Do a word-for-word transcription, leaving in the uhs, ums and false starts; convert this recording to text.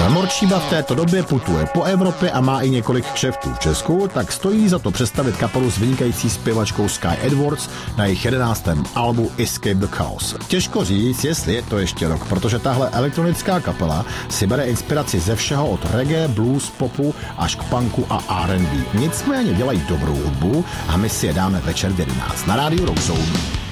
Morčíba v této době putuje po Evropě a má i několik kšeftů v Česku, tak stojí za to představit kapelu s vynikající zpěvačkou Sky Edwards na jejich jedenáctém albu Escape the Chaos. Těžko říct, jestli je to ještě rok, protože tahle elektronická kapela si bere inspiraci ze všeho od reggae, blues, popu až k punku a R and B. Nicméně dělají dobrou hudbu a my si je dáme večer v jedenáct na rádiu Rock Zone.